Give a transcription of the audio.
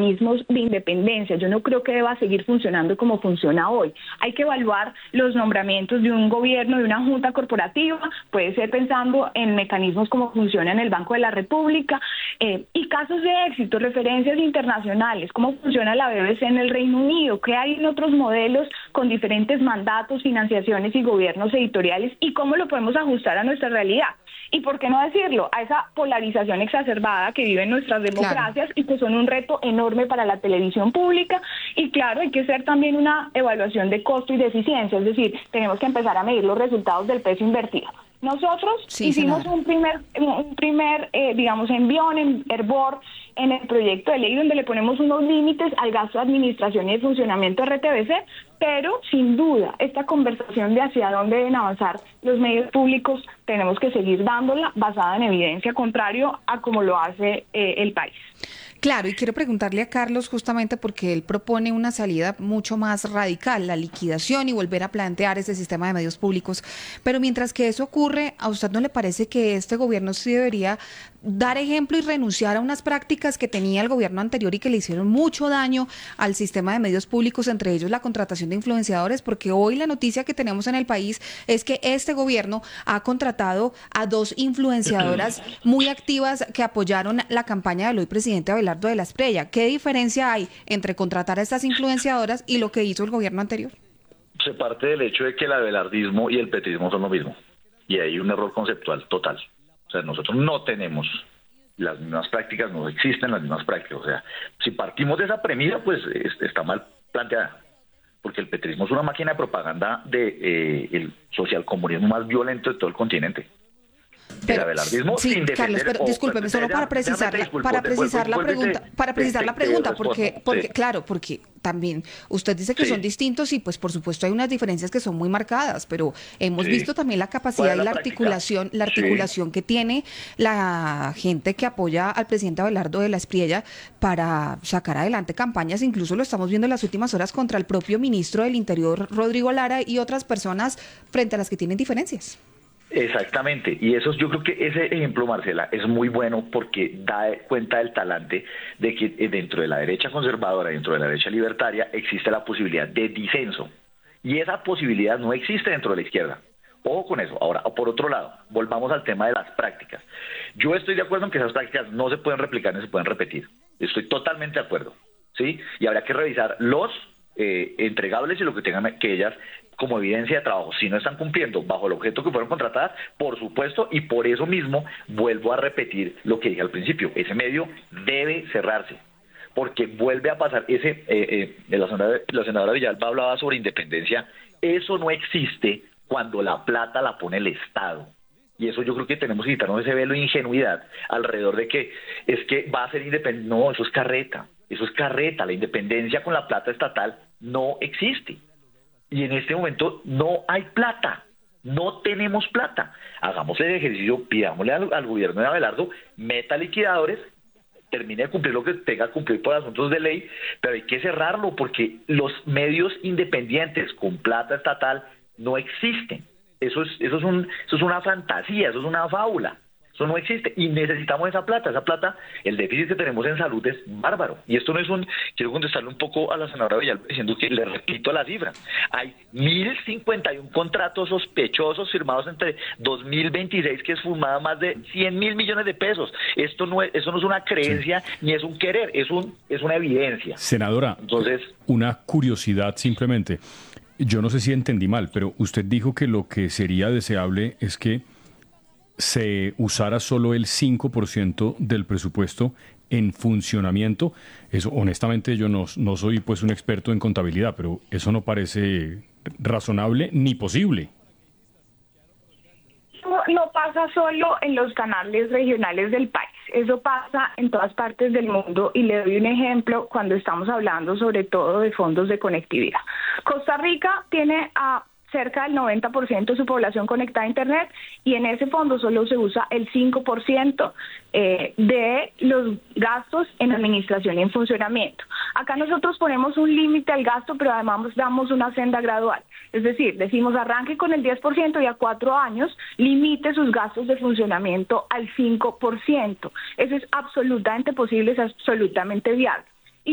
mecanismos de independencia. Yo no creo que deba seguir funcionando como funciona hoy. Hay que evaluar los nombramientos de un gobierno, de una junta corporativa, puede ser pensando en mecanismos como funciona en el Banco de la República, y casos de éxito, referencias internacionales, cómo funciona la BBC en el Reino Unido, qué hay en otros modelos con diferentes mandatos, financiaciones y gobiernos editoriales, y cómo lo podemos ajustar a nuestra realidad. Y por qué no decirlo, a esa polarización exacerbada que viven nuestras democracias, claro, y que son un reto enorme para la televisión pública. Y claro, hay que hacer también una evaluación de costo y de eficiencia, es decir, tenemos que empezar a medir los resultados del peso invertido. Nosotros hicimos un primer digamos, envión en hervor en el proyecto de ley donde le ponemos unos límites al gasto de administración y de funcionamiento de RTBC, pero sin duda esta conversación de hacia dónde deben avanzar los medios públicos tenemos que seguir dándola basada en evidencia, contrario a como lo hace el país. Claro, y quiero preguntarle a Carlos justamente porque él propone una salida mucho más radical, la liquidación y volver a plantear ese sistema de medios públicos. Pero mientras que eso ocurre, ¿a usted no le parece que este gobierno sí debería dar ejemplo y renunciar a unas prácticas que tenía el gobierno anterior y que le hicieron mucho daño al sistema de medios públicos, entre ellos la contratación de influenciadores? Porque hoy la noticia que tenemos en el país es que este gobierno ha contratado a 2 influenciadoras muy activas que apoyaron la campaña del hoy presidente Abelardo de la Espriella. ¿Qué diferencia hay entre contratar a estas influenciadoras y lo que hizo el gobierno anterior? Se parte del hecho de que el abelardismo y el petrismo son lo mismo. Y hay un error conceptual total. O sea, nosotros no tenemos las mismas prácticas, no existen las mismas prácticas. O sea, si partimos de esa premisa, pues está mal planteada. Porque el petrismo es una máquina de propaganda de el socialcomunismo más violento de todo el continente. Pero, el abelardismo, sí, Carlos, pero discúlpeme, solo para precisar la pregunta, porque claro, porque también usted dice que son distintos y pues por supuesto hay unas diferencias que son muy marcadas, pero hemos visto también la capacidad y la articulación que tiene la gente que apoya al presidente Abelardo de la Espriella para sacar adelante campañas. Incluso lo estamos viendo en las últimas horas contra el propio ministro del Interior, Rodrigo Lara, y otras personas frente a las que tienen diferencias. Exactamente, y eso yo creo que ese ejemplo, Marcela, es muy bueno porque da cuenta del talante de que dentro de la derecha conservadora, dentro de la derecha libertaria, existe la posibilidad de disenso, y esa posibilidad no existe dentro de la izquierda. Ojo con eso. Ahora, por otro lado, volvamos al tema de las prácticas. Yo estoy de acuerdo en que esas prácticas no se pueden replicar ni se pueden repetir. Estoy totalmente de acuerdo, ¿sí? Y habrá que revisar los entregables y lo que tengan que ellas como evidencia de trabajo. Si no están cumpliendo bajo el objeto que fueron contratadas, por supuesto, y por eso mismo vuelvo a repetir lo que dije al principio, ese medio debe cerrarse, porque vuelve a pasar la senadora Villalba hablaba sobre independencia. Eso no existe cuando la plata la pone el Estado. Y eso yo creo que tenemos que quitarnos ese velo de ingenuidad alrededor de que es que va a ser independiente. No, eso es carreta. Eso es carreta. La independencia con la plata estatal no existe. Y en este momento no hay plata. No tenemos plata. Hagamos el ejercicio, pidámosle al gobierno de Abelardo, meta liquidadores, termine de cumplir lo que tenga que cumplir por asuntos de ley, pero hay que cerrarlo porque los medios independientes con plata estatal no existen. Eso es una fantasía, eso es una fábula. Eso no existe y necesitamos esa plata. Esa plata, el déficit que tenemos en salud es bárbaro. Y esto no es quiero contestarle un poco a la senadora Villalba diciendo que le repito la cifra. Hay 1.051 contratos sospechosos firmados entre 2026 que es fumada más de 100.000 millones de pesos. Eso no es una creencia ni es un querer, es una evidencia. Senadora, entonces, una curiosidad simplemente. Yo no sé si entendí mal, pero usted dijo que lo que sería deseable es que se usara solo el 5% del presupuesto en funcionamiento. Eso, honestamente, yo no soy pues un experto en contabilidad, pero eso no parece razonable ni posible. No pasa solo en los canales regionales del país, eso pasa en todas partes del mundo, y le doy un ejemplo cuando estamos hablando sobre todo de fondos de conectividad. Costa Rica tiene a cerca del 90% de su población conectada a Internet, y en ese fondo solo se usa el 5% de los gastos en administración y en funcionamiento. Acá nosotros ponemos un límite al gasto, pero además damos una senda gradual. Es decir, decimos arranque con el 10% y a 4 años limite sus gastos de funcionamiento al 5%. Eso es absolutamente posible, es absolutamente viable.